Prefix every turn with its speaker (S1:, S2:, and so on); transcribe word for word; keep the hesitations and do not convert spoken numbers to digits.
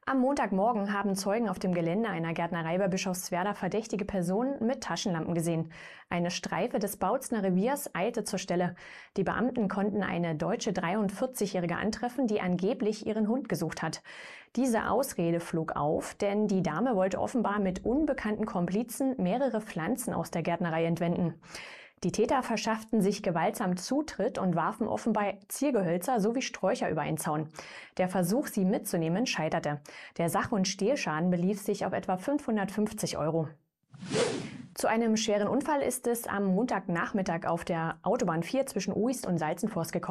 S1: Am Montagmorgen haben Zeugen auf dem Gelände einer Gärtnerei bei Bischofswerda verdächtige Personen mit Taschenlampen gesehen. Eine Streife des Bautzner Reviers eilte zur Stelle. Die Beamten konnten eine deutsche dreiundvierzigjährige antreffen, die angeblich ihren Hund gesucht hat. Diese Ausrede flog auf, denn die Dame wollte offenbar mit unbekannten Komplizen mehrere Pflanzen aus der Gärtnerei entwenden. Die Täter verschafften sich gewaltsam Zutritt und warfen offenbar Ziergehölzer sowie Sträucher über einen Zaun. Der Versuch, sie mitzunehmen, scheiterte. Der Sach- und Stehlschaden belief sich auf etwa fünfhundertfünfzig Euro. Zu einem schweren Unfall ist es am Montagnachmittag auf der Autobahn vier zwischen Uist und Salzenforst gekommen.